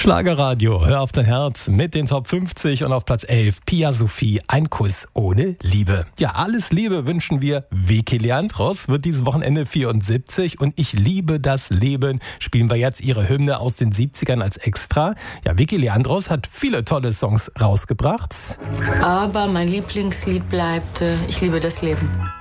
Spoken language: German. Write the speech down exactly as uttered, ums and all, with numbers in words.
Schlagerradio, hör auf dein Herz mit den Top fünfzig und auf Platz elf Pia Sophie, ein Kuss ohne Liebe. Ja, alles Liebe wünschen wir. Vicky Leandros wird dieses Wochenende vierundsiebzig und Ich liebe das Leben spielen wir jetzt ihre Hymne aus den siebzigern als Extra. Ja, Vicky Leandros hat viele tolle Songs rausgebracht. Aber mein Lieblingslied bleibt äh, Ich liebe das Leben.